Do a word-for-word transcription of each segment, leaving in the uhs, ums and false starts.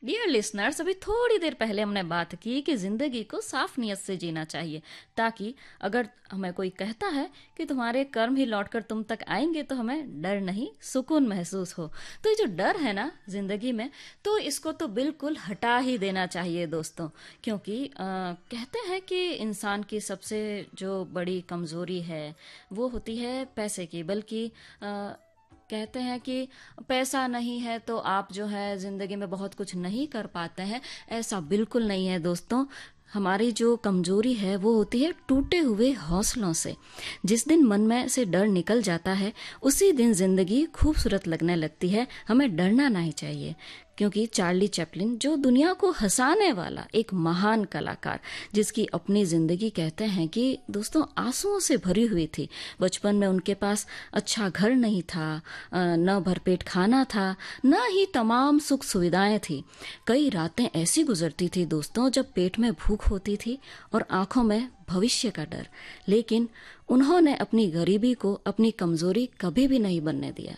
Dear listeners, अभी थोड़ी देर पहले हमने बात की कि जिंदगी को साफ नियत से जीना चाहिए, ताकि अगर हमें कोई कहता है कि तुम्हारे कर्म ही लौटकर तुम तक आएंगे तो हमें डर नहीं सुकून महसूस हो। तो ये जो डर है ना जिंदगी में, तो इसको तो बिल्कुल हटा ही देना चाहिए दोस्तों। क्योंकि अ, कहते हैं कि इंसान की सबसे जो बड़ी कमजोरी है वो होती है पैसे की। बल्कि अ, कहते हैं कि पैसा नहीं है तो आप जो है जिंदगी में बहुत कुछ नहीं कर पाते हैं। ऐसा बिल्कुल नहीं है दोस्तों। हमारी जो कमजोरी है वो होती है टूटे हुए हौसलों से। जिस दिन मन में से डर निकल जाता है उसी दिन जिंदगी खूबसूरत लगने लगती है। हमें डरना नहीं चाहिए, क्योंकि चार्ली चैपलिन जो दुनिया को हंसाने वाला एक महान कलाकार, जिसकी अपनी जिंदगी कहते हैं कि दोस्तों आंसुओं से भरी हुई थी। बचपन में उनके पास अच्छा घर नहीं था, न भरपेट खाना था, न ही तमाम सुख सुविधाएं थी। कई रातें ऐसी गुजरती थी दोस्तों जब पेट में भूख होती थी और आंखों में भविष्य का डर। लेकिन उन्होंने अपनी गरीबी को अपनी कमजोरी कभी भी नहीं बनने दिया।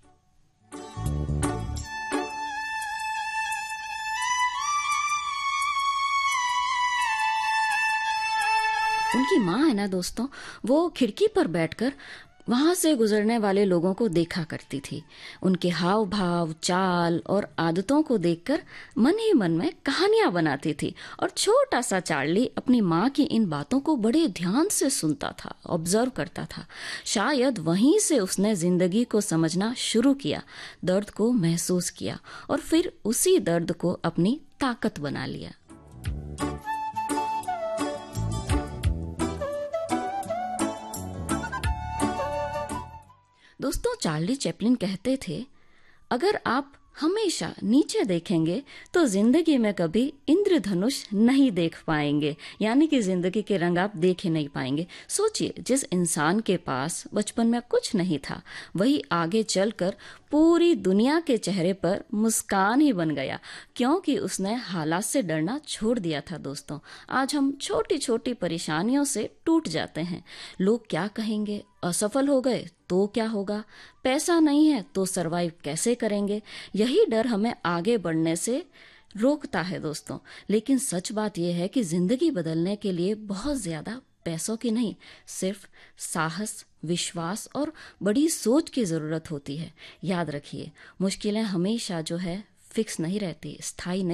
उनकी माँ है ना दोस्तों, वो खिड़की पर बैठकर वहां से गुजरने वाले लोगों को देखा करती थी। उनके हाव भाव, चाल और आदतों को देखकर मन ही मन में कहानियां बनाती थी। और छोटा सा चार्ली अपनी माँ की इन बातों को बड़े ध्यान से सुनता था, ऑब्जर्व करता था। शायद वहीं से उसने जिंदगी को समझना शुरू किया, दर्द को महसूस किया और फिर उसी दर्द को अपनी ताकत बना लिया। दोस्तों, चार्ली चैपलिन कहते थे, अगर आप हमेशा नीचे देखेंगे तो जिंदगी में कभी इंद्रधनुष नहीं देख पाएंगे, यानी कि जिंदगी के रंग आप देख ही नहीं पाएंगे। सोचिए, जिस इंसान के पास बचपन में कुछ नहीं था वही आगे चलकर पूरी दुनिया के चेहरे पर मुस्कान ही बन गया, क्योंकि उसने हालात से डरना छोड़ दिया था। दोस्तों, आज हम छोटी छोटी परेशानियों से टूट जाते हैं। लोग क्या कहेंगे, असफल हो गए तो क्या होगा, पैसा नहीं है तो सरवाइव कैसे करेंगे, यही डर हमें आगे बढ़ने से रोकता है दोस्तों। लेकिन सच बात यह है कि जिंदगी बदलने के लिए बहुत ज्यादा पैसों की नहीं, सिर्फ साहस, विश्वास और बड़ी सोच की जरूरत होती है। याद रखिए, मुश्किलें हमेशा जो है फिक्स नहीं रहती, स्थायी नहीं।